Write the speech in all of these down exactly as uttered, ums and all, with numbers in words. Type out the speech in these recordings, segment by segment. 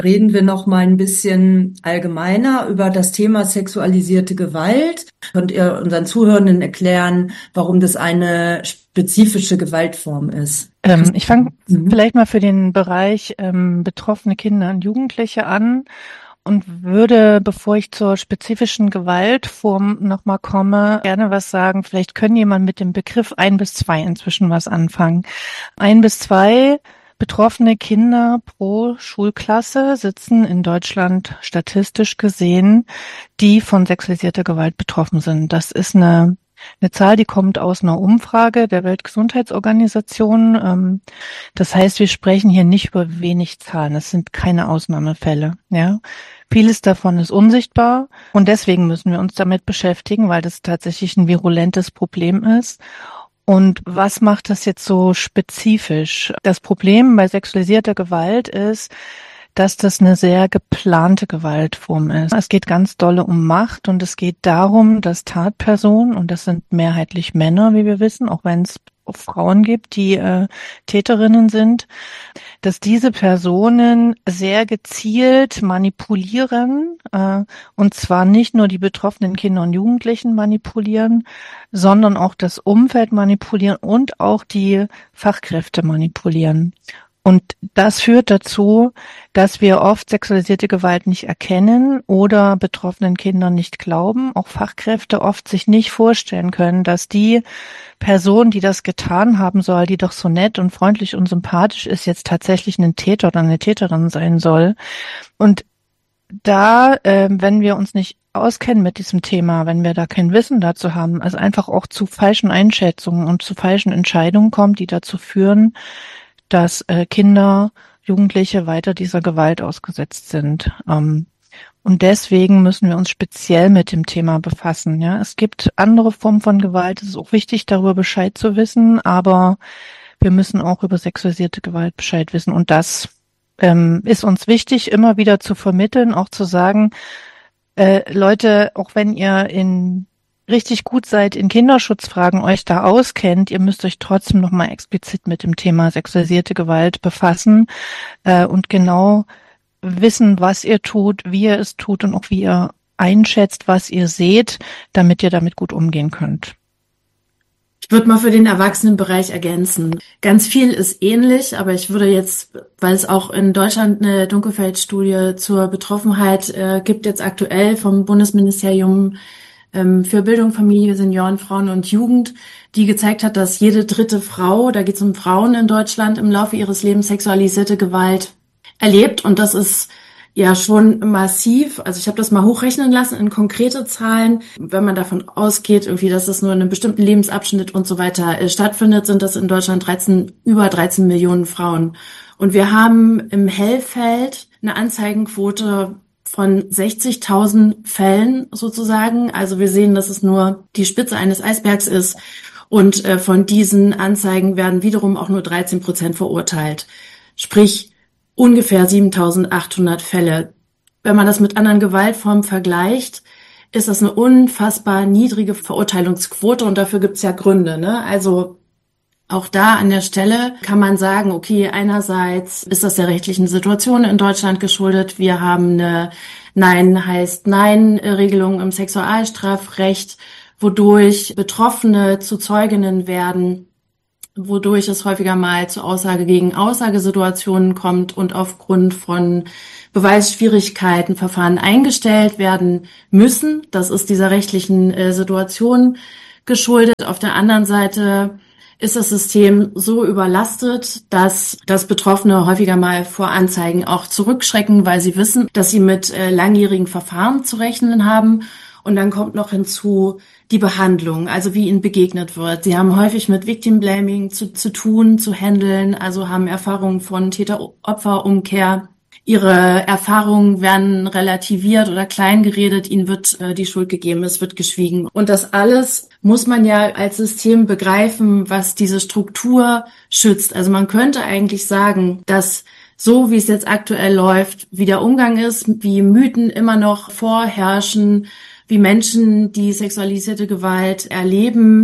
Reden wir noch mal ein bisschen allgemeiner über das Thema sexualisierte Gewalt. Könnt ihr unseren Zuhörenden erklären, warum das eine spezifische Gewaltform ist? Ähm, ich fange Mhm. vielleicht mal für den Bereich ähm, betroffene Kinder und Jugendliche an und würde, bevor ich zur spezifischen Gewaltform nochmal komme, gerne was sagen. Vielleicht können jemand mit dem Begriff ein bis zwei inzwischen was anfangen. Ein bis zwei betroffene Kinder pro Schulklasse sitzen in Deutschland statistisch gesehen, die von sexualisierter Gewalt betroffen sind. Das ist eine Eine Zahl, die kommt aus einer Umfrage der Weltgesundheitsorganisation. Ähm, das heißt, wir sprechen hier nicht über wenig Zahlen. Es sind keine Ausnahmefälle. Ja, vieles davon ist unsichtbar und deswegen müssen wir uns damit beschäftigen, weil das tatsächlich ein virulentes Problem ist. Und was macht das jetzt so spezifisch? Das Problem bei sexualisierter Gewalt ist, dass das eine sehr geplante Gewaltform ist. Es geht ganz dolle um Macht und es geht darum, dass Tatpersonen, und das sind mehrheitlich Männer, wie wir wissen, auch wenn es auch Frauen gibt, die äh, Täterinnen sind, dass diese Personen sehr gezielt manipulieren, äh, und zwar nicht nur die betroffenen Kinder und Jugendlichen manipulieren, sondern auch das Umfeld manipulieren und auch die Fachkräfte manipulieren. Und das führt dazu, dass wir oft sexualisierte Gewalt nicht erkennen oder betroffenen Kindern nicht glauben, auch Fachkräfte oft sich nicht vorstellen können, dass die Person, die das getan haben soll, die doch so nett und freundlich und sympathisch ist, jetzt tatsächlich ein Täter oder eine Täterin sein soll. Und da, äh, wenn wir uns nicht auskennen mit diesem Thema, wenn wir da kein Wissen dazu haben, also einfach auch zu falschen Einschätzungen und zu falschen Entscheidungen kommt, die dazu führen, dass äh, Kinder, Jugendliche weiter dieser Gewalt ausgesetzt sind. Ähm, und deswegen müssen wir uns speziell mit dem Thema befassen. Ja, es gibt andere Formen von Gewalt. Es ist auch wichtig, darüber Bescheid zu wissen, aber wir müssen auch über sexualisierte Gewalt Bescheid wissen. Und das ähm, ist uns wichtig, immer wieder zu vermitteln, auch zu sagen, äh, Leute, auch wenn ihr in richtig gut seid in Kinderschutzfragen, euch da auskennt, ihr müsst euch trotzdem nochmal explizit mit dem Thema sexualisierte Gewalt befassen äh, und genau wissen, was ihr tut, wie ihr es tut und auch wie ihr einschätzt, was ihr seht, damit ihr damit gut umgehen könnt. Ich würde mal für den Erwachsenenbereich ergänzen. Ganz viel ist ähnlich, aber ich würde jetzt, weil es auch in Deutschland eine Dunkelfeldstudie zur Betroffenheit äh, gibt, jetzt aktuell vom Bundesministerium für Bildung, Familie, Senioren, Frauen und Jugend, die gezeigt hat, dass jede dritte Frau, da geht es um Frauen in Deutschland, im Laufe ihres Lebens sexualisierte Gewalt erlebt. Und das ist ja schon massiv. Also ich habe das mal hochrechnen lassen in konkrete Zahlen. Wenn man davon ausgeht, irgendwie, dass das nur in einem bestimmten Lebensabschnitt und so weiter äh, stattfindet, sind das in Deutschland dreizehn, über dreizehn Millionen Frauen. Und wir haben im Hellfeld eine Anzeigenquote von sechzigtausend Fällen sozusagen. Also wir sehen, dass es nur die Spitze eines Eisbergs ist. Und äh, von diesen Anzeigen werden wiederum auch nur dreizehn Prozent verurteilt. Sprich, ungefähr siebentausendachthundert Fälle. Wenn man das mit anderen Gewaltformen vergleicht, ist das eine unfassbar niedrige Verurteilungsquote und dafür gibt es ja Gründe, ne? Also auch da an der Stelle kann man sagen, okay, einerseits ist das der rechtlichen Situation in Deutschland geschuldet. Wir haben eine Nein heißt Nein-Regelung im Sexualstrafrecht, wodurch Betroffene zu Zeuginnen werden, wodurch es häufiger mal zu Aussage gegen Aussagesituationen kommt und aufgrund von Beweisschwierigkeiten Verfahren eingestellt werden müssen. Das ist dieser rechtlichen äh, Situation geschuldet. Auf der anderen Seite ist das System so überlastet, dass das Betroffene häufiger mal vor Anzeigen auch zurückschrecken, weil sie wissen, dass sie mit äh, langjährigen Verfahren zu rechnen haben. Und dann kommt noch hinzu die Behandlung, also wie ihnen begegnet wird. Sie haben häufig mit Victim Blaming zu, zu tun, zu handeln, also haben Erfahrungen von Täter-Opfer-Umkehr. Ihre Erfahrungen werden relativiert oder kleingeredet, ihnen wird äh, die Schuld gegeben, es wird geschwiegen. Und das alles muss man ja als System begreifen, was diese Struktur schützt. Also man könnte eigentlich sagen, dass so wie es jetzt aktuell läuft, wie der Umgang ist, wie Mythen immer noch vorherrschen, wie Menschen, die sexualisierte Gewalt erleben,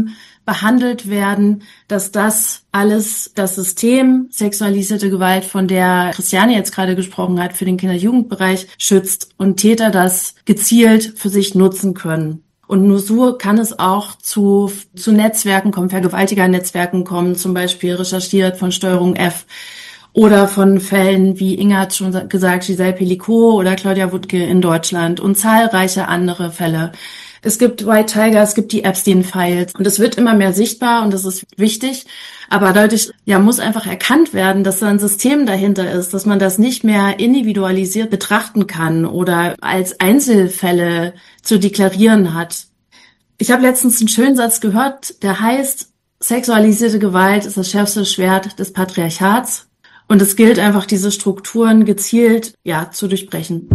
behandelt werden, dass das alles das System sexualisierte Gewalt, von der Christiane jetzt gerade gesprochen hat, für den Kinder-Jugendbereich schützt und Täter das gezielt für sich nutzen können. Und nur so kann es auch zu, zu Netzwerken kommen, Vergewaltigernetzwerken kommen, zum Beispiel recherchiert von Steuerung F oder von Fällen, wie Inga hat schon gesagt, Giselle Pelicot oder Claudia Wuttke in Deutschland und zahlreiche andere Fälle. Es gibt White Tiger, es gibt die Epstein-Files und es wird immer mehr sichtbar und das ist wichtig. Aber dadurch ja, muss einfach erkannt werden, dass da ein System dahinter ist, dass man das nicht mehr individualisiert betrachten kann oder als Einzelfälle zu deklarieren hat. Ich habe letztens einen schönen Satz gehört, der heißt, sexualisierte Gewalt ist das schärfste Schwert des Patriarchats und es gilt einfach, diese Strukturen gezielt ja zu durchbrechen.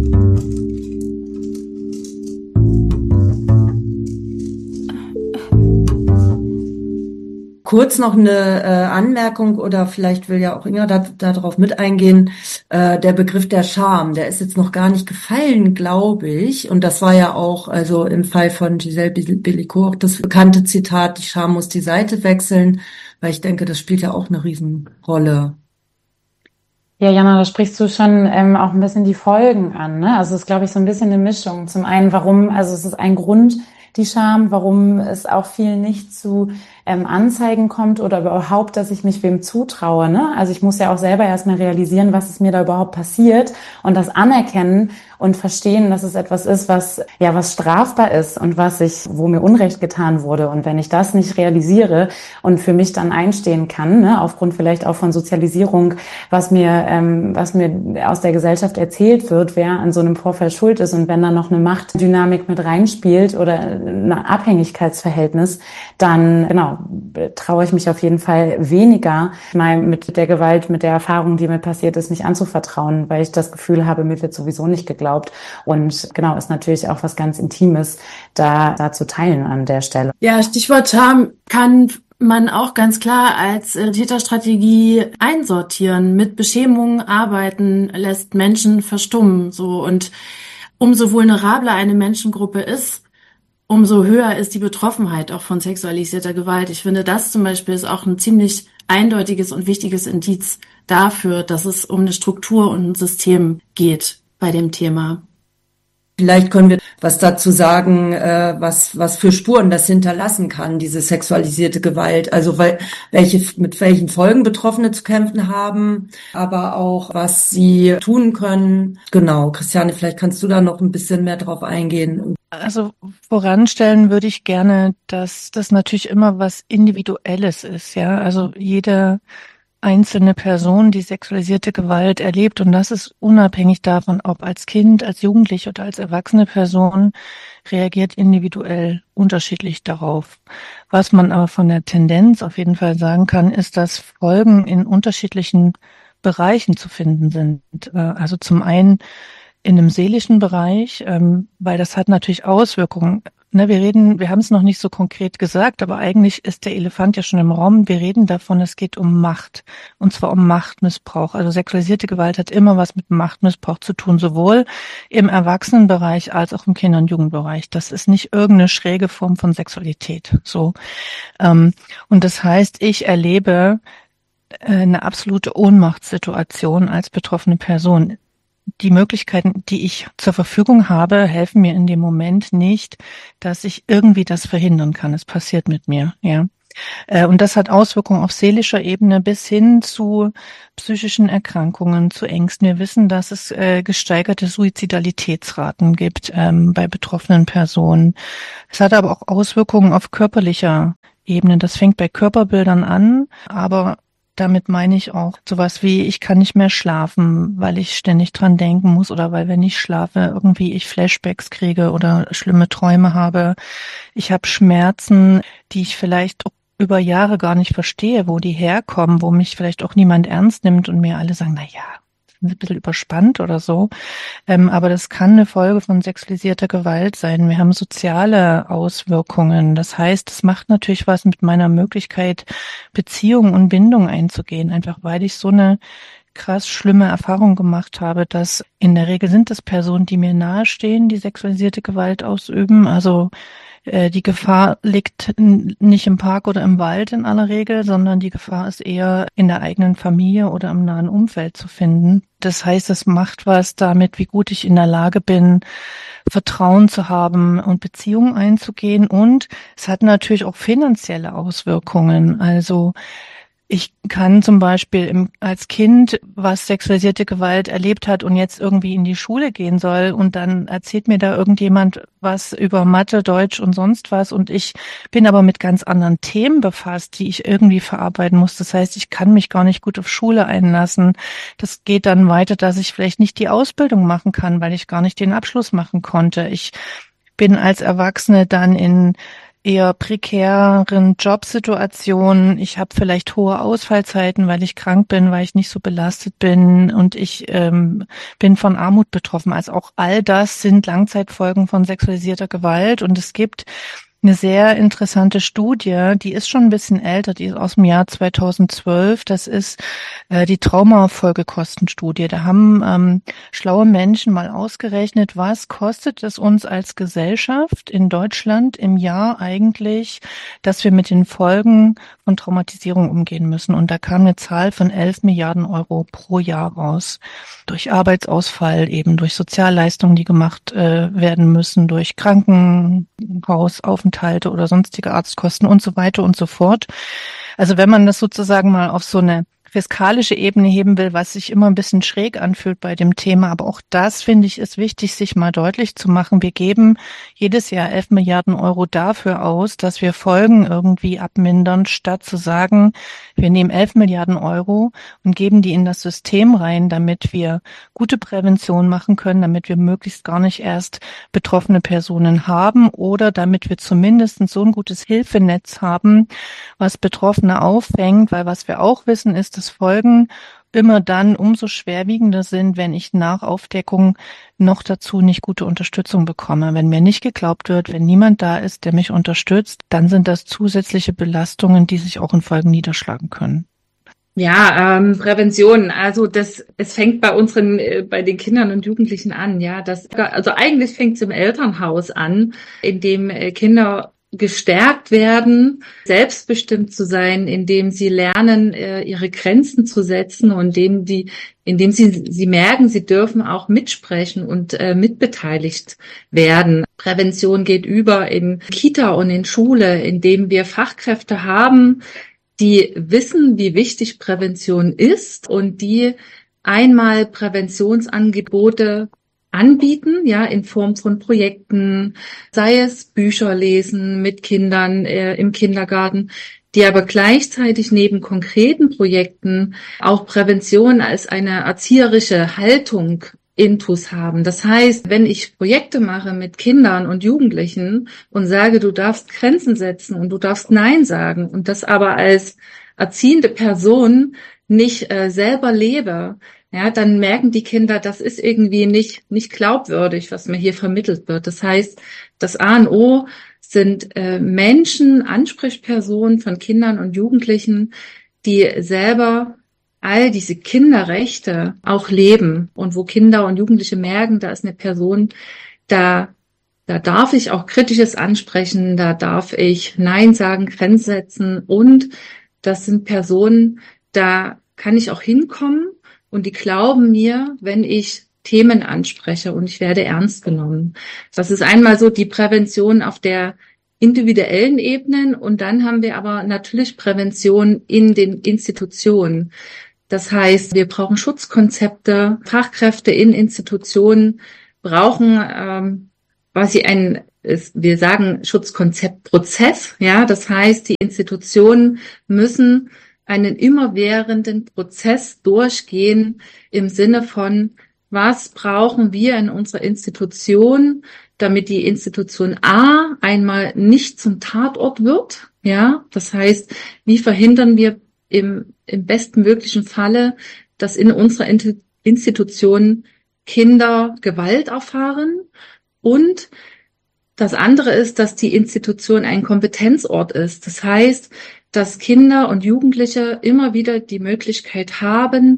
Kurz noch eine äh, Anmerkung oder vielleicht will ja auch Inga da, da drauf mit eingehen. Äh, der Begriff der Scham, der ist jetzt noch gar nicht gefallen, glaube ich. Und das war ja auch, also im Fall von Giselle Pelicot, das bekannte Zitat, die Scham muss die Seite wechseln, weil ich denke, das spielt ja auch eine Riesenrolle. Ja, Jana, da sprichst du schon ähm, auch ein bisschen die Folgen an, ne? Also es ist, glaube ich, so ein bisschen eine Mischung. Zum einen, warum, also es ist ein Grund, die Scham, warum es auch viel nicht zu ähm, Anzeigen kommt oder überhaupt, dass ich mich wem zutraue, ne? Also ich muss ja auch selber erstmal realisieren, was ist mir da überhaupt passiert und das anerkennen und verstehen, dass es etwas ist, was ja was strafbar ist und was ich, wo mir Unrecht getan wurde. Und wenn ich das nicht realisiere und für mich dann einstehen kann, ne, aufgrund vielleicht auch von Sozialisierung, was mir ähm, was mir aus der Gesellschaft erzählt wird, wer an so einem Vorfall schuld ist und wenn da noch eine Machtdynamik mit reinspielt oder ein Abhängigkeitsverhältnis, dann genau traue ich mich auf jeden Fall weniger, mal mit der Gewalt, mit der Erfahrung, die mir passiert ist, mich anzuvertrauen, weil ich das Gefühl habe, mir wird sowieso nicht geglaubt. Und genau, ist natürlich auch was ganz Intimes, da, da zu teilen an der Stelle. Ja, Stichwort Scham kann man auch ganz klar als äh, Täterstrategie einsortieren. Mit Beschämung arbeiten lässt Menschen verstummen, so. Und umso vulnerabler eine Menschengruppe ist, umso höher ist die Betroffenheit auch von sexualisierter Gewalt. Ich finde, das zum Beispiel ist auch ein ziemlich eindeutiges und wichtiges Indiz dafür, dass es um eine Struktur und ein System geht bei dem Thema. Vielleicht können wir was dazu sagen, äh, was was für Spuren das hinterlassen kann, diese sexualisierte Gewalt. Also weil, welche mit welchen Folgen Betroffene zu kämpfen haben, aber auch was sie tun können. Genau, Christiane, vielleicht kannst du da noch ein bisschen mehr drauf eingehen. Also voranstellen würde ich gerne, dass das natürlich immer was Individuelles ist, ja. Also jede einzelne Person, die sexualisierte Gewalt erlebt, und das ist unabhängig davon, ob als Kind, als Jugendliche oder als erwachsene Person, reagiert individuell unterschiedlich darauf. Was man aber von der Tendenz auf jeden Fall sagen kann, ist, dass Folgen in unterschiedlichen Bereichen zu finden sind. Also zum einen in einem seelischen Bereich, ähm, weil das hat natürlich Auswirkungen. Ne, wir reden, wir haben es noch nicht so konkret gesagt, aber eigentlich ist der Elefant ja schon im Raum. Wir reden davon, es geht um Macht, und zwar um Machtmissbrauch. Also sexualisierte Gewalt hat immer was mit Machtmissbrauch zu tun, sowohl im Erwachsenenbereich als auch im Kinder- und Jugendbereich. Das ist nicht irgendeine schräge Form von Sexualität. So, ähm, und das heißt, ich erlebe äh, eine absolute Ohnmachtssituation als betroffene Person. Die Möglichkeiten, die ich zur Verfügung habe, helfen mir in dem Moment nicht, dass ich irgendwie das verhindern kann. Es passiert mit mir, ja. Und das hat Auswirkungen auf seelischer Ebene bis hin zu psychischen Erkrankungen, zu Ängsten. Wir wissen, dass es gesteigerte Suizidalitätsraten gibt ähm, bei betroffenen Personen. Es hat aber auch Auswirkungen auf körperlicher Ebene. Das fängt bei Körperbildern an, aber damit meine ich auch sowas wie, ich kann nicht mehr schlafen, weil ich ständig dran denken muss oder weil, wenn ich schlafe, irgendwie ich Flashbacks kriege oder schlimme Träume habe. Ich habe Schmerzen, die ich vielleicht auch über Jahre gar nicht verstehe, wo die herkommen, wo mich vielleicht auch niemand ernst nimmt und mir alle sagen, na ja, ein bisschen überspannt oder so. Ähm, aber das kann eine Folge von sexualisierter Gewalt sein. Wir haben soziale Auswirkungen. Das heißt, es macht natürlich was mit meiner Möglichkeit, Beziehungen und Bindung einzugehen, einfach weil ich so eine krass schlimme Erfahrung gemacht habe, dass in der Regel sind es Personen, die mir nahestehen, die sexualisierte Gewalt ausüben. Also äh, die Gefahr liegt n- nicht im Park oder im Wald in aller Regel, sondern die Gefahr ist eher in der eigenen Familie oder im nahen Umfeld zu finden. Das heißt, es macht was damit, wie gut ich in der Lage bin, Vertrauen zu haben und Beziehungen einzugehen. Und es hat natürlich auch finanzielle Auswirkungen. Also ich kann zum Beispiel im, als Kind, was sexualisierte Gewalt erlebt hat und jetzt irgendwie in die Schule gehen soll und dann erzählt mir da irgendjemand was über Mathe, Deutsch und sonst was und ich bin aber mit ganz anderen Themen befasst, die ich irgendwie verarbeiten muss. Das heißt, ich kann mich gar nicht gut auf Schule einlassen. Das geht dann weiter, dass ich vielleicht nicht die Ausbildung machen kann, weil ich gar nicht den Abschluss machen konnte. Ich bin als Erwachsene dann in eher prekären Jobsituationen. Ich habe vielleicht hohe Ausfallzeiten, weil ich krank bin, weil ich nicht so belastet bin und ich ähm, bin von Armut betroffen. Also auch all das sind Langzeitfolgen von sexualisierter Gewalt und es gibt eine sehr interessante Studie, die ist schon ein bisschen älter, die ist aus dem Jahr zweitausendzwölf. Das ist äh, die Traumafolgekostenstudie. Da haben ähm, schlaue Menschen mal ausgerechnet, was kostet es uns als Gesellschaft in Deutschland im Jahr eigentlich, dass wir mit den Folgen von Traumatisierung umgehen müssen. Und da kam eine Zahl von elf Milliarden Euro pro Jahr raus. Durch Arbeitsausfall, eben durch Sozialleistungen, die gemacht äh, werden müssen, durch Krankenhausaufenthalte oder sonstige Arztkosten und so weiter und so fort. Also wenn man das sozusagen mal auf so eine fiskalische Ebene heben will, was sich immer ein bisschen schräg anfühlt bei dem Thema. Aber auch das, finde ich, ist wichtig, sich mal deutlich zu machen. Wir geben jedes Jahr elf Milliarden Euro dafür aus, dass wir Folgen irgendwie abmindern, statt zu sagen, wir nehmen elf Milliarden Euro und geben die in das System rein, damit wir gute Prävention machen können, damit wir möglichst gar nicht erst betroffene Personen haben oder damit wir zumindest so ein gutes Hilfenetz haben, was Betroffene auffängt, weil was wir auch wissen ist, dass Folgen immer dann umso schwerwiegender sind, wenn ich nach Aufdeckung noch dazu nicht gute Unterstützung bekomme. Wenn mir nicht geglaubt wird, wenn niemand da ist, der mich unterstützt, dann sind das zusätzliche Belastungen, die sich auch in Folgen niederschlagen können. Ja, ähm, Prävention. Also das, es fängt bei unseren, äh, bei den Kindern und Jugendlichen an. Ja, das, also eigentlich fängt es im Elternhaus an, in dem äh, Kinder gestärkt werden, selbstbestimmt zu sein, indem sie lernen, ihre Grenzen zu setzen und indem die, indem sie, sie merken, sie dürfen auch mitsprechen und äh, mitbeteiligt werden. Prävention geht über in Kita und in Schule, indem wir Fachkräfte haben, die wissen, wie wichtig Prävention ist und die einmal Präventionsangebote anbieten, ja, in Form von Projekten, sei es Bücher lesen mit Kindern äh, im Kindergarten, die aber gleichzeitig neben konkreten Projekten auch Prävention als eine erzieherische Haltung intus haben. Das heißt, wenn ich Projekte mache mit Kindern und Jugendlichen und sage, du darfst Grenzen setzen und du darfst Nein sagen und das aber als erziehende Person nicht äh, selber lebe, ja, dann merken die Kinder, das ist irgendwie nicht, nicht glaubwürdig, was mir hier vermittelt wird. Das heißt, das A und O sind äh, Menschen, Ansprechpersonen von Kindern und Jugendlichen, die selber all diese Kinderrechte auch leben und wo Kinder und Jugendliche merken, da ist eine Person, da, da darf ich auch Kritisches ansprechen, da darf ich Nein sagen, Grenzen setzen und das sind Personen, da kann ich auch hinkommen. Und die glauben mir, wenn ich Themen anspreche und ich werde ernst genommen. Das ist einmal so die Prävention auf der individuellen Ebene und dann haben wir aber natürlich Prävention in den Institutionen. Das heißt, wir brauchen Schutzkonzepte, Fachkräfte in Institutionen brauchen ähm, quasi ein, wir sagen Schutzkonzeptprozess. Ja, das heißt, die Institutionen müssen einen immerwährenden Prozess durchgehen im Sinne von, was brauchen wir in unserer Institution, damit die Institution A einmal nicht zum Tatort wird, ja, das heißt, wie verhindern wir im, im bestmöglichen Falle, dass in unserer Institution Kinder Gewalt erfahren und das andere ist, dass die Institution ein Kompetenzort ist. Das heißt, dass Kinder und Jugendliche immer wieder die Möglichkeit haben,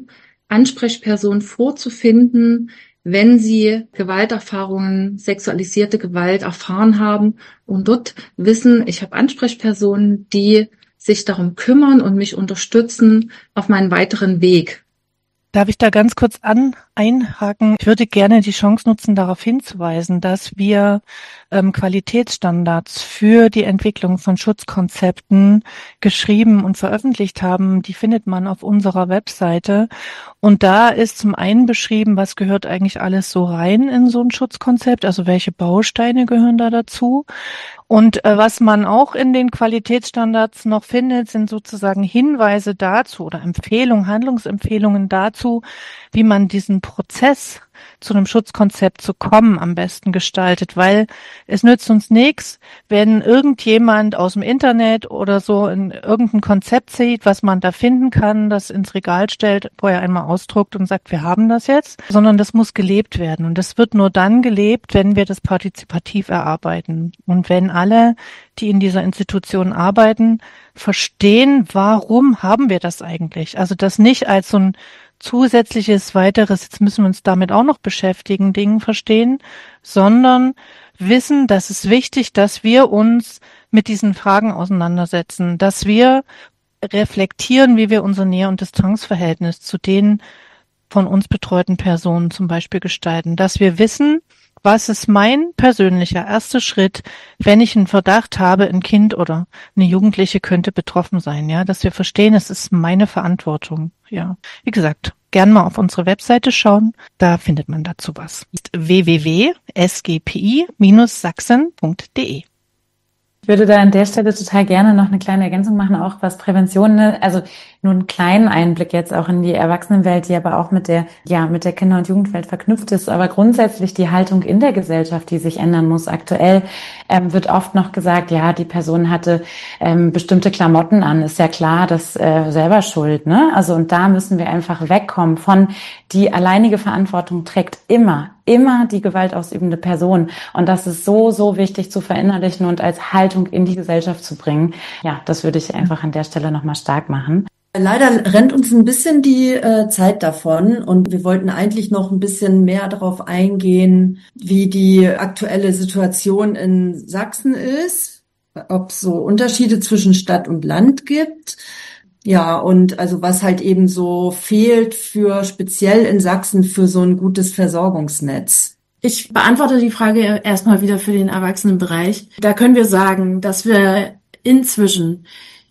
Ansprechpersonen vorzufinden, wenn sie Gewalterfahrungen, sexualisierte Gewalt erfahren haben und dort wissen, ich habe Ansprechpersonen, die sich darum kümmern und mich unterstützen auf meinen weiteren Weg. Darf ich da ganz kurz an einhaken? Ich würde gerne die Chance nutzen, darauf hinzuweisen, dass wir ähm, Qualitätsstandards für die Entwicklung von Schutzkonzepten geschrieben und veröffentlicht haben. Die findet man auf unserer Webseite. Und da ist zum einen beschrieben, was gehört eigentlich alles so rein in so ein Schutzkonzept, also welche Bausteine gehören da dazu. Und äh, was man auch in den Qualitätsstandards noch findet, sind sozusagen Hinweise dazu oder Empfehlungen, Handlungsempfehlungen dazu, wie man diesen Prozess zu einem Schutzkonzept zu kommen am besten gestaltet, weil es nützt uns nichts, wenn irgendjemand aus dem Internet oder so in irgendein Konzept sieht, was man da finden kann, das ins Regal stellt, vorher einmal ausdruckt und sagt, wir haben das jetzt, sondern das muss gelebt werden. Und das wird nur dann gelebt, wenn wir das partizipativ erarbeiten und wenn alle, die in dieser Institution arbeiten, verstehen, warum haben wir das eigentlich? Also das nicht als so ein zusätzliches weiteres, jetzt müssen wir uns damit auch noch beschäftigen, Dingen verstehen, sondern wissen, dass es wichtig, dass wir uns mit diesen Fragen auseinandersetzen, dass wir reflektieren, wie wir unser Nähe- und Distanzverhältnis zu den von uns betreuten Personen zum Beispiel gestalten, dass wir wissen, was ist mein persönlicher erster Schritt, wenn ich einen Verdacht habe, ein Kind oder eine Jugendliche könnte betroffen sein, ja, dass wir verstehen, es ist meine Verantwortung, ja. Wie gesagt, gern mal auf unsere Webseite schauen, da findet man dazu was. w w w punkt s g p i Bindestrich sachsen punkt d e. Ich würde da an der Stelle total gerne noch eine kleine Ergänzung machen, auch was Prävention, ne? Also nur einen kleinen Einblick jetzt auch in die Erwachsenenwelt, die aber auch mit der, ja, mit der Kinder- und Jugendwelt verknüpft ist. Aber grundsätzlich die Haltung in der Gesellschaft, die sich ändern muss. Aktuell ähm, wird oft noch gesagt, ja, die Person hatte ähm, bestimmte Klamotten an. Ist ja klar, das äh, selber schuld, ne? Also und da müssen wir einfach wegkommen von, die alleinige Verantwortung trägt immer, immer die gewaltausübende Person. Und das ist so, so wichtig zu verinnerlichen und als Haltung in die Gesellschaft zu bringen. Ja, das würde ich einfach an der Stelle nochmal stark machen. Leider rennt uns ein bisschen die äh, Zeit davon und wir wollten eigentlich noch ein bisschen mehr darauf eingehen, wie die aktuelle Situation in Sachsen ist, ob es so Unterschiede zwischen Stadt und Land gibt. Ja, und also was halt eben so fehlt für speziell in Sachsen für so ein gutes Versorgungsnetz. Ich beantworte die Frage erstmal wieder für den Erwachsenenbereich. Da können wir sagen, dass wir inzwischen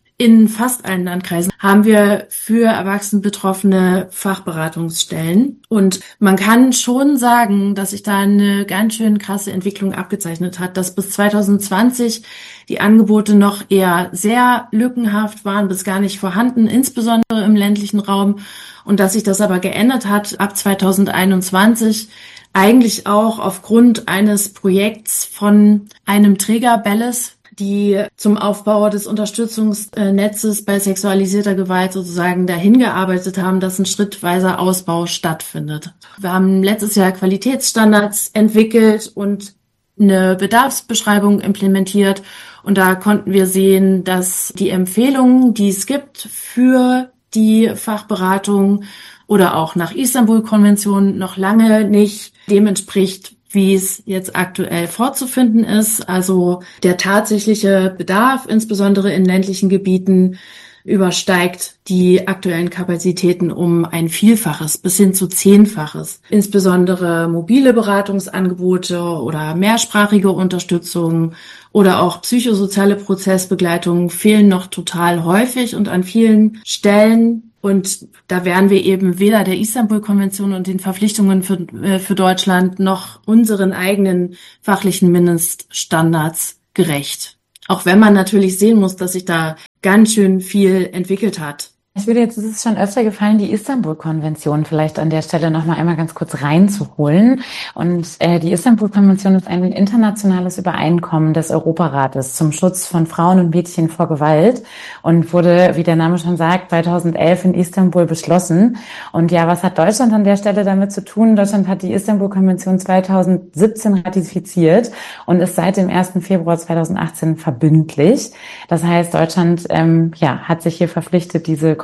in fast allen Landkreisen haben wir für Erwachsenenbetroffene Fachberatungsstellen. Und man kann schon sagen, dass sich da eine ganz schön krasse Entwicklung abgezeichnet hat, dass bis zwanzig zwanzig die Angebote noch eher sehr lückenhaft waren, bis gar nicht vorhanden, insbesondere im ländlichen Raum. Und dass sich das aber geändert hat ab zwanzig einundzwanzig, eigentlich auch aufgrund eines Projekts von einem Träger, Belles, die zum Aufbau des Unterstützungsnetzes bei sexualisierter Gewalt sozusagen dahin gearbeitet haben, dass ein schrittweiser Ausbau stattfindet. Wir haben letztes Jahr Qualitätsstandards entwickelt und eine Bedarfsbeschreibung implementiert. Und da konnten wir sehen, dass die Empfehlungen, die es gibt für die Fachberatung oder auch nach Istanbul-Konvention noch lange nicht dem entspricht, wie es jetzt aktuell vorzufinden ist. Also der tatsächliche Bedarf, insbesondere in ländlichen Gebieten, übersteigt die aktuellen Kapazitäten um ein Vielfaches bis hin zu Zehnfaches. Insbesondere mobile Beratungsangebote oder mehrsprachige Unterstützung oder auch psychosoziale Prozessbegleitung fehlen noch total häufig und an vielen Stellen. Und da wären wir eben weder der Istanbul-Konvention und den Verpflichtungen für, äh, für Deutschland noch unseren eigenen fachlichen Mindeststandards gerecht. Auch wenn man natürlich sehen muss, dass sich da ganz schön viel entwickelt hat. Ich würde jetzt, es ist schon öfter gefallen, die Istanbul-Konvention vielleicht an der Stelle noch mal einmal ganz kurz reinzuholen. Und äh, die Istanbul-Konvention ist ein internationales Übereinkommen des Europarates zum Schutz von Frauen und Mädchen vor Gewalt und wurde, wie der Name schon sagt, zweitausendelf in Istanbul beschlossen. Und ja, was hat Deutschland an der Stelle damit zu tun? Deutschland hat die Istanbul-Konvention zweitausendsiebzehn ratifiziert und ist seit dem ersten Februar zweitausendachtzehn verbindlich. Das heißt, Deutschland ähm, ja hat sich hier verpflichtet, diese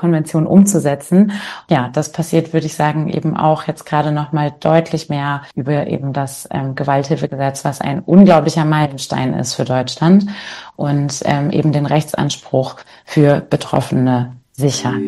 Konvention umzusetzen. Ja, das passiert, würde ich sagen, eben auch jetzt gerade nochmal deutlich mehr über eben das ähm, Gewalthilfegesetz, was ein unglaublicher Meilenstein ist für Deutschland und ähm, eben den Rechtsanspruch für Betroffene sichert.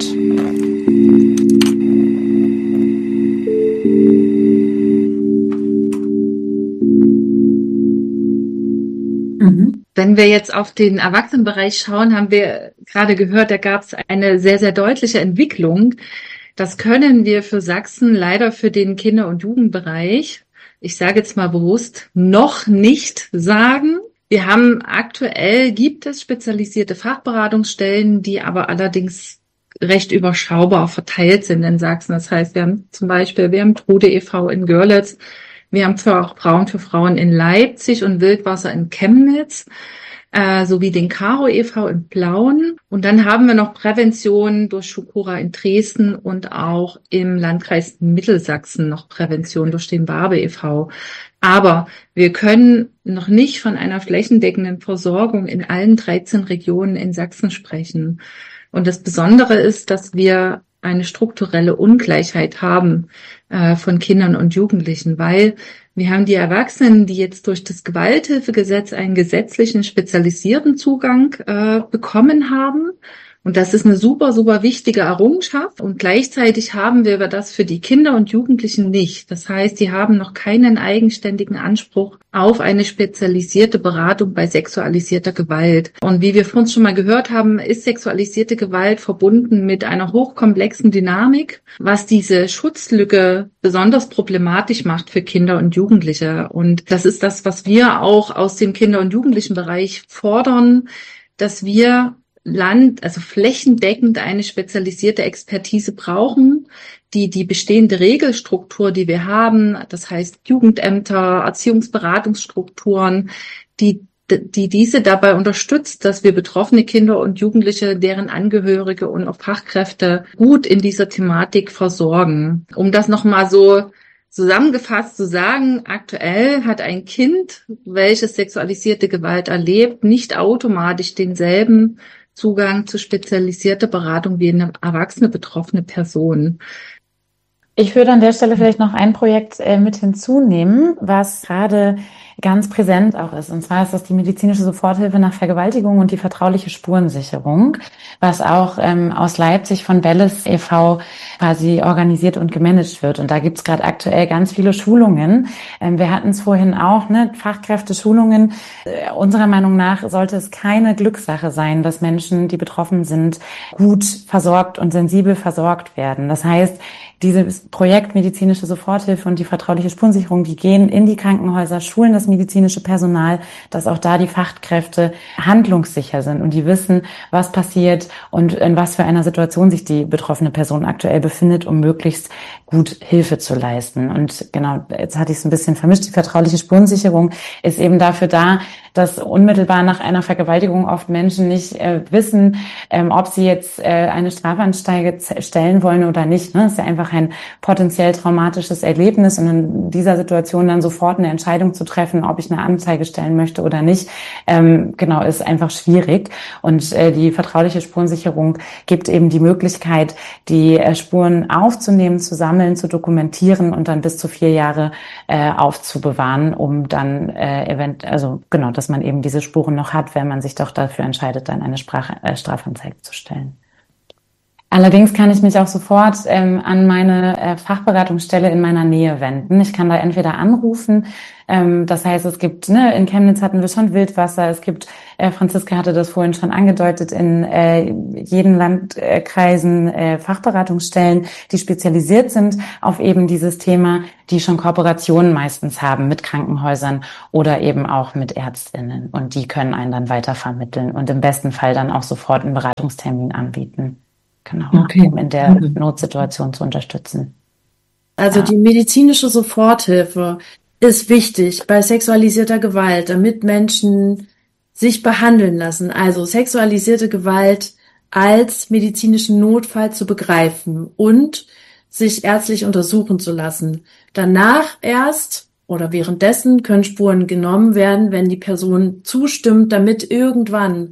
Wenn wir jetzt auf den Erwachsenenbereich schauen, haben wir gerade gehört, da gab es eine sehr, sehr deutliche Entwicklung. Das können wir für Sachsen leider für den Kinder- und Jugendbereich, ich sage jetzt mal bewusst, noch nicht sagen. Wir haben aktuell, gibt es spezialisierte Fachberatungsstellen, die aber allerdings recht überschaubar verteilt sind in Sachsen. Das heißt, wir haben zum Beispiel, wir haben Trude e V in Görlitz, wir haben für auch Braun für Frauen in Leipzig und Wildwasser in Chemnitz, äh, sowie den Caro e V in Plauen. Und dann haben wir noch Prävention durch Schukura in Dresden und auch im Landkreis Mittelsachsen noch Prävention durch den Barbe e V. Aber wir können noch nicht von einer flächendeckenden Versorgung in allen dreizehn Regionen in Sachsen sprechen. Und das Besondere ist, dass wir eine strukturelle Ungleichheit haben äh, von Kindern und Jugendlichen, weil wir haben die Erwachsenen, die jetzt durch das Gewalthilfegesetz einen gesetzlichen spezialisierten Zugang äh, bekommen haben. Und das ist eine super, super wichtige Errungenschaft. Und gleichzeitig haben wir aber das für die Kinder und Jugendlichen nicht. Das heißt, die haben noch keinen eigenständigen Anspruch auf eine spezialisierte Beratung bei sexualisierter Gewalt. Und wie wir vorhin schon mal gehört haben, ist sexualisierte Gewalt verbunden mit einer hochkomplexen Dynamik, was diese Schutzlücke besonders problematisch macht für Kinder und Jugendliche. Und das ist das, was wir auch aus dem Kinder- und Jugendlichenbereich fordern, dass wir Land, also flächendeckend eine spezialisierte Expertise brauchen, die die bestehende Regelstruktur, die wir haben, das heißt Jugendämter, Erziehungsberatungsstrukturen, die die diese dabei unterstützt, dass wir betroffene Kinder und Jugendliche, deren Angehörige und auch Fachkräfte gut in dieser Thematik versorgen. Um das nochmal so zusammengefasst zu sagen, aktuell hat ein Kind, welches sexualisierte Gewalt erlebt, nicht automatisch denselben Zugang zu spezialisierter Beratung wie eine erwachsene betroffene Person. Ich würde an der Stelle vielleicht noch ein Projekt äh, mit hinzunehmen, was gerade ganz präsent auch ist. Und zwar ist das die medizinische Soforthilfe nach Vergewaltigung und die vertrauliche Spurensicherung, was auch ähm, aus Leipzig von Belles e V quasi organisiert und gemanagt wird. Und da gibt's gerade aktuell ganz viele Schulungen. Ähm, wir hatten es vorhin auch, ne, Fachkräfte-Schulungen. Äh, unserer Meinung nach sollte es keine Glückssache sein, dass Menschen, die betroffen sind, gut versorgt und sensibel versorgt werden. Das heißt, dieses Projekt medizinische Soforthilfe und die vertrauliche Spurensicherung, die gehen in die Krankenhäuser, schulen das medizinische Personal, dass auch da die Fachkräfte handlungssicher sind und die wissen, was passiert und in was für einer Situation sich die betroffene Person aktuell befindet, um möglichst gut Hilfe zu leisten. Und genau, jetzt hatte ich es ein bisschen vermischt. Die vertrauliche Spurensicherung ist eben dafür da, dass unmittelbar nach einer Vergewaltigung oft Menschen nicht äh, wissen, ähm, ob sie jetzt äh, eine Strafanzeige stellen wollen oder nicht. Ne? Das ist ja einfach ein potenziell traumatisches Erlebnis und in dieser Situation dann sofort eine Entscheidung zu treffen, ob ich eine Anzeige stellen möchte oder nicht, ähm, genau, ist einfach schwierig. Und äh, die vertrauliche Spurensicherung gibt eben die Möglichkeit, die äh, Spuren aufzunehmen, zu sammeln, zu dokumentieren und dann bis zu vier Jahre äh, aufzubewahren, um dann äh, event, also genau, dass man eben diese Spuren noch hat, wenn man sich doch dafür entscheidet, dann eine Sprach, äh, Strafanzeige zu stellen. Allerdings kann ich mich auch sofort ähm, an meine äh, Fachberatungsstelle in meiner Nähe wenden. Ich kann da entweder anrufen, ähm, das heißt, es gibt, ne, in Chemnitz hatten wir schon Wildwasser, es gibt, äh, Franziska hatte das vorhin schon angedeutet, in äh, jeden Landkreisen äh, Fachberatungsstellen, die spezialisiert sind auf eben dieses Thema, die schon Kooperationen meistens haben mit Krankenhäusern oder eben auch mit ÄrztInnen. Und die können einen dann weitervermitteln und im besten Fall dann auch sofort einen Beratungstermin anbieten. Genau, okay. Um in der mhm. Notsituation zu unterstützen. Also ja. Die medizinische Soforthilfe ist wichtig bei sexualisierter Gewalt, damit Menschen sich behandeln lassen. Also sexualisierte Gewalt als medizinischen Notfall zu begreifen und sich ärztlich untersuchen zu lassen. Danach erst oder währenddessen können Spuren genommen werden, wenn die Person zustimmt, damit irgendwann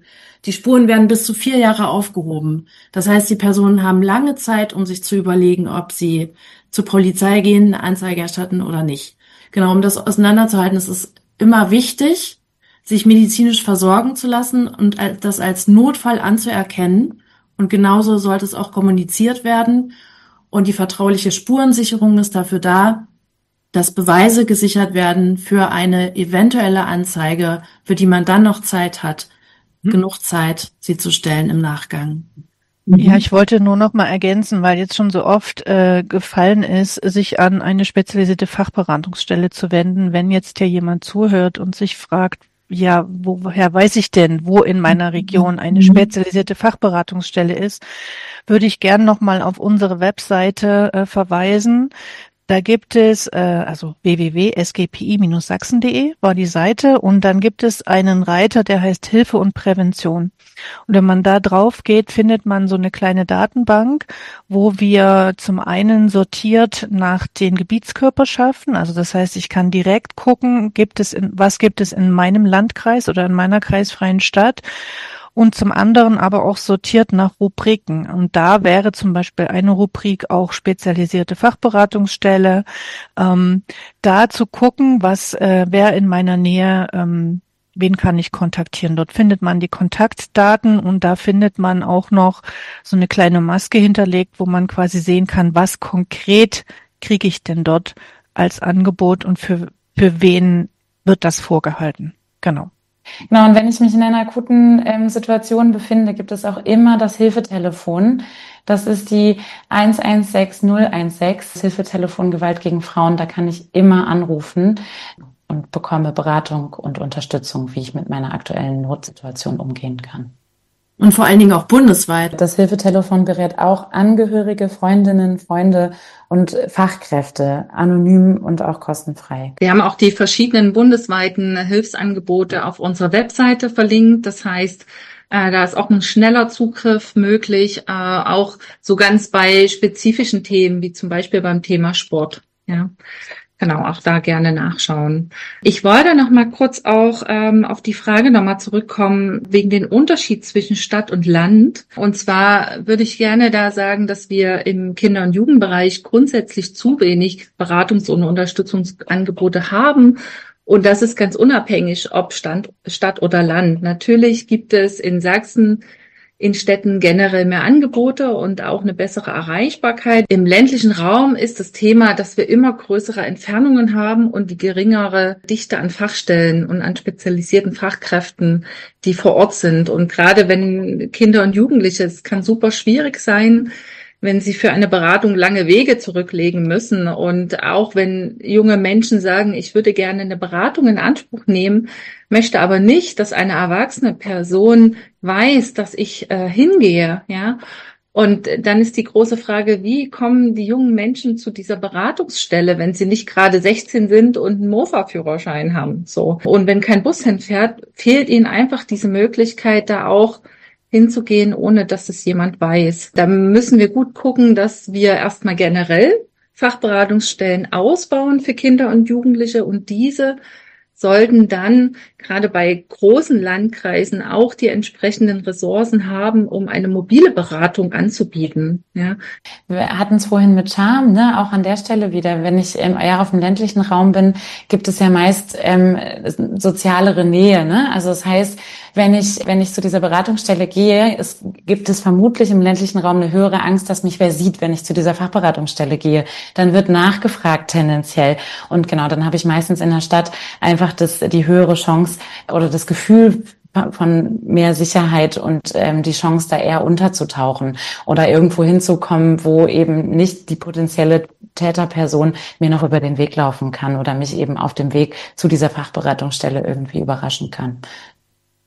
Die Spuren werden bis zu vier Jahre aufgehoben. Das heißt, die Personen haben lange Zeit, um sich zu überlegen, ob sie zur Polizei gehen, eine Anzeige erstatten oder nicht. Genau, um das auseinanderzuhalten, ist es immer wichtig, sich medizinisch versorgen zu lassen und das als Notfall anzuerkennen. Und genauso sollte es auch kommuniziert werden. Und die vertrauliche Spurensicherung ist dafür da, dass Beweise gesichert werden für eine eventuelle Anzeige, für die man dann noch Zeit hat, hm. genug Zeit, sie zu stellen im Nachgang. Ja, ich wollte nur noch mal ergänzen, weil jetzt schon so oft äh, gefallen ist, sich an eine spezialisierte Fachberatungsstelle zu wenden, wenn jetzt hier jemand zuhört und sich fragt, ja, woher weiß ich denn, wo in meiner Region eine spezialisierte Fachberatungsstelle ist, würde ich gern noch mal auf unsere Webseite äh, verweisen. Da gibt es, äh, also w w w punkt s g p i Bindestrich sachsen punkt d e war die Seite und dann gibt es einen Reiter, der heißt Hilfe und Prävention. Und wenn man da drauf geht, findet man so eine kleine Datenbank, wo wir zum einen sortiert nach den Gebietskörperschaften, also das heißt, ich kann direkt gucken, gibt es in, was gibt es in meinem Landkreis oder in meiner kreisfreien Stadt, und zum anderen aber auch sortiert nach Rubriken. Und da wäre zum Beispiel eine Rubrik auch spezialisierte Fachberatungsstelle, ähm, da zu gucken, was äh, wer in meiner Nähe, ähm, wen kann ich kontaktieren. Dort findet man die Kontaktdaten und da findet man auch noch so eine kleine Maske hinterlegt, wo man quasi sehen kann, was konkret kriege ich denn dort als Angebot und für für wen wird das vorgehalten. Genau. Genau, und wenn ich mich in einer akuten ähm, Situation befinde, gibt es auch immer das Hilfetelefon. Das ist die eins eins sechs null eins sechs, das Hilfetelefon Gewalt gegen Frauen. Da kann ich immer anrufen und bekomme Beratung und Unterstützung, wie ich mit meiner aktuellen Notsituation umgehen kann. Und vor allen Dingen auch bundesweit. Das Hilfetelefon berät auch Angehörige, Freundinnen, Freunde und Fachkräfte, anonym und auch kostenfrei. Wir haben auch die verschiedenen bundesweiten Hilfsangebote auf unserer Webseite verlinkt. Das heißt, äh, da ist auch ein schneller Zugriff möglich, äh, auch so ganz bei spezifischen Themen, wie zum Beispiel beim Thema Sport. Ja. Genau, auch da gerne nachschauen. Ich wollte noch mal kurz auch ähm, auf die Frage noch mal zurückkommen, wegen den Unterschied zwischen Stadt und Land. Und zwar würde ich gerne da sagen, dass wir im Kinder- und Jugendbereich grundsätzlich zu wenig Beratungs- und Unterstützungsangebote haben. Und das ist ganz unabhängig, ob Stand, Stadt oder Land. Natürlich gibt es in Sachsen in Städten generell mehr Angebote und auch eine bessere Erreichbarkeit. Im ländlichen Raum ist das Thema, dass wir immer größere Entfernungen haben und die geringere Dichte an Fachstellen und an spezialisierten Fachkräften, die vor Ort sind. Und gerade wenn Kinder und Jugendliche, es kann super schwierig sein, wenn sie für eine Beratung lange Wege zurücklegen müssen. Und auch wenn junge Menschen sagen, ich würde gerne eine Beratung in Anspruch nehmen, möchte aber nicht, dass eine erwachsene Person weiß, dass ich äh, hingehe, ja. Und dann ist die große Frage, wie kommen die jungen Menschen zu dieser Beratungsstelle, wenn sie nicht gerade sechzehn sind und einen Mofa-Führerschein haben, so. Und wenn kein Bus hinfährt, fehlt ihnen einfach diese Möglichkeit, da auch hinzugehen, ohne dass es jemand weiß. Da müssen wir gut gucken, dass wir erstmal generell Fachberatungsstellen ausbauen für Kinder und Jugendliche und diese sollten dann gerade bei großen Landkreisen auch die entsprechenden Ressourcen haben, um eine mobile Beratung anzubieten. Ja. Wir hatten es vorhin mit Charme, ne? Auch an der Stelle wieder. Wenn ich ähm, eher auf dem ländlichen Raum bin, gibt es ja meist ähm, sozialere Nähe. Ne? Also das heißt, wenn ich wenn ich zu dieser Beratungsstelle gehe, es gibt es vermutlich im ländlichen Raum eine höhere Angst, dass mich wer sieht, wenn ich zu dieser Fachberatungsstelle gehe. Dann wird nachgefragt tendenziell. Und genau, dann habe ich meistens in der Stadt einfach das die höhere Chance oder das Gefühl von mehr Sicherheit und ähm, die Chance, da eher unterzutauchen oder irgendwo hinzukommen, wo eben nicht die potenzielle Täterperson mir noch über den Weg laufen kann oder mich eben auf dem Weg zu dieser Fachberatungsstelle irgendwie überraschen kann.